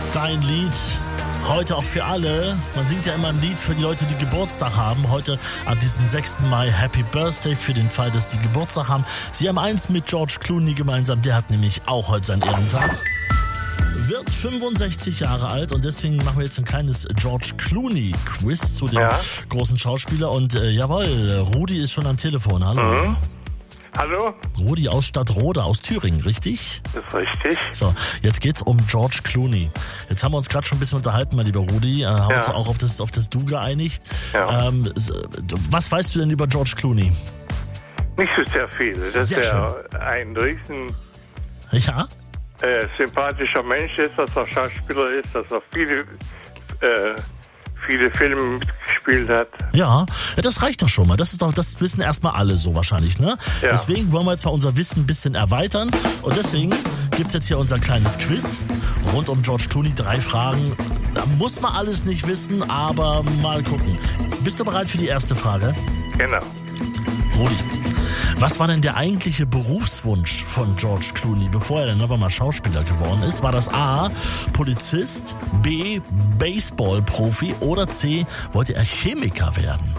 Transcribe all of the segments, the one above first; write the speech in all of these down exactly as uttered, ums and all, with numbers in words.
Dein Lied. Heute auch für alle. Man singt ja immer ein Lied für die Leute, die Geburtstag haben. Heute an diesem sechsten Mai Happy Birthday für den Fall, dass die Geburtstag haben. Sie haben eins mit George Clooney gemeinsam. Der hat nämlich auch heute seinen Ehrentag. Wird fünfundsechzig Jahre alt und deswegen machen wir jetzt ein kleines George Clooney Quiz zu dem Ja. großen Schauspieler. Und äh, jawohl, Rudi ist schon am Telefon. Hallo. Mhm. Hallo? Rudi aus Stadtroda, aus Thüringen, richtig? Das ist richtig. So, jetzt geht's um George Clooney. Jetzt haben wir uns gerade schon ein bisschen unterhalten, mein lieber Rudi, äh, haben Ja. uns auch auf das, auf das Du geeinigt. Ja. Ähm, s- was weißt du denn über George Clooney? Nicht so sehr viel. Das Sehr ist ja ein riesen Ja? äh, sympathischer Mensch ist, dass er Schauspieler ist, dass er viele, äh, viele Filme mitgespielt hat. Ja, ja, das reicht doch schon mal. Das ist doch, das wissen erstmal alle so wahrscheinlich, ne? Ja. Deswegen wollen wir jetzt mal unser Wissen ein bisschen erweitern. Und deswegen gibt's jetzt hier unser kleines Quiz rund um George Clooney. Drei Fragen. Da muss man alles nicht wissen, aber mal gucken. Bist du bereit für die erste Frage? Genau. Rudi, was war denn der eigentliche Berufswunsch von George Clooney, bevor er dann aber mal Schauspieler geworden ist? War das A, Polizist, B, Baseballprofi oder C, wollte er Chemiker werden?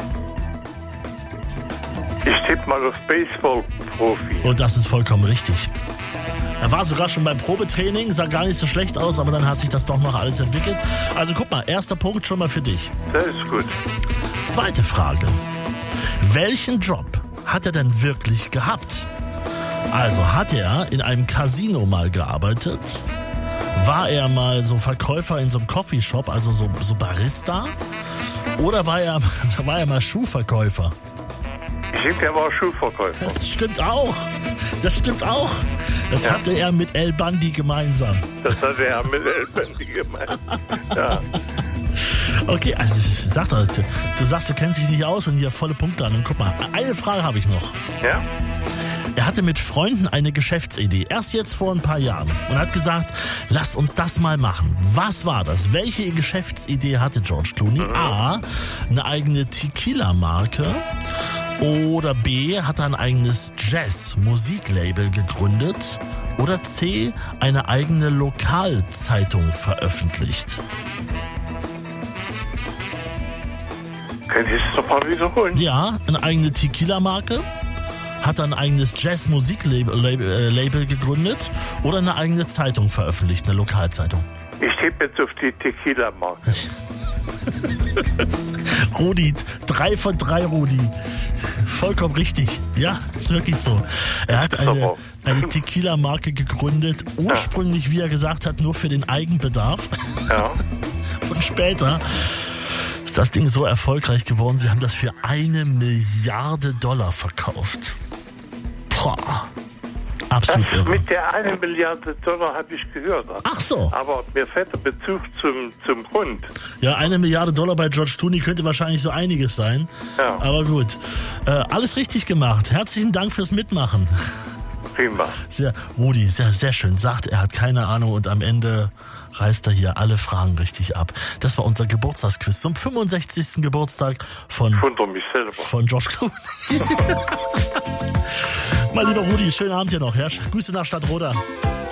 Ich tippe mal auf Baseball-Profi. Und das ist vollkommen richtig. Er war sogar schon beim Probetraining, sah gar nicht so schlecht aus, aber dann hat sich das doch noch alles entwickelt. Also guck mal, erster Punkt schon mal für dich. Das ist gut. Zweite Frage. Welchen Job hat er denn wirklich gehabt? Also hat er in einem Casino mal gearbeitet? War er mal so Verkäufer in so einem Coffeeshop, also so, so Barista? Oder war er, war er mal Schuhverkäufer? Ich denke, er war Schuhverkäufer. Das stimmt auch. Das stimmt auch. Das Ja. hatte er mit El Bandi gemeinsam. Das hat er mit Elbendi gemeint. Ja. Okay, also sag doch, du, du sagst, du kennst dich nicht aus und hier volle Punkte an. Und guck mal, eine Frage habe ich noch. Ja? Er hatte mit Freunden eine Geschäftsidee, erst jetzt vor ein paar Jahren, und hat gesagt, lasst uns das mal machen. Was war das? Welche Geschäftsidee hatte George Clooney? Mhm. A, eine eigene Tequila-Marke, oder B, hat er ein eigenes Jazz-Musiklabel gegründet, oder C, eine eigene Lokalzeitung veröffentlicht. Könnt ihr es doch mal wiederholen? Ja, eine eigene Tequila-Marke, hat ein eigenes Jazz-Musiklabel Label, äh, Label gegründet oder eine eigene Zeitung veröffentlicht, eine Lokalzeitung. Ich tippe jetzt auf die Tequila-Marke. Rudi, drei von drei, Rudi. Vollkommen richtig. Ja, ist wirklich so. Er hat eine, Super. eine Tequila-Marke gegründet, ursprünglich, wie er gesagt hat, nur für den Eigenbedarf. Ja. Und später ist das Ding so erfolgreich geworden, sie haben das für eine Milliarde Dollar verkauft. Boah. Absolut Das irre. mit der eine Milliarde Dollar habe ich gehört. Ach so. Aber mir fällt der Bezug zum, zum Grund. Ja, eine Milliarde Dollar bei George Clooney könnte wahrscheinlich so einiges sein. Ja. Aber gut. Äh, alles richtig gemacht. Herzlichen Dank fürs Mitmachen. Prima. Sehr, Rudi, sehr, sehr schön. Sagt, er hat keine Ahnung und am Ende reißt er hier alle Fragen richtig ab. Das war unser Geburtstagsquiz zum fünfundsechzigsten Geburtstag von, Wunder mich selber. von George Clooney. Mein lieber Rudi, schönen Abend dir noch. Ja? Grüße nach Stadtroda.